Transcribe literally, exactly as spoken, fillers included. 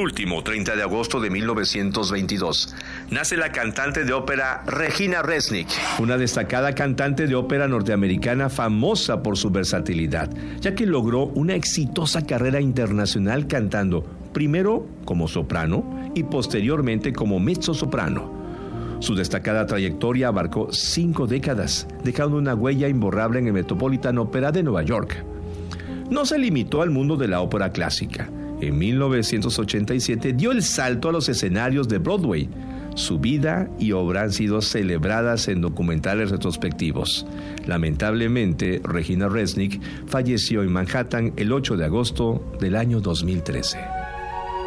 último treinta de agosto de mil novecientos veintidós, nace la cantante de ópera Regina Resnick, una destacada cantante de ópera norteamericana famosa por su versatilidad, ya que logró una exitosa carrera internacional cantando primero como soprano y posteriormente como mezzosoprano. Su destacada trayectoria abarcó cinco décadas, dejando una huella imborrable en el Metropolitan Opera de Nueva York. No se limitó al mundo de la ópera clásica. En mil novecientos ochenta y siete dio el salto a los escenarios de Broadway. Su vida y obra han sido celebradas en documentales retrospectivos. Lamentablemente, Regina Resnick falleció en Manhattan el ocho de agosto del año dos mil trece.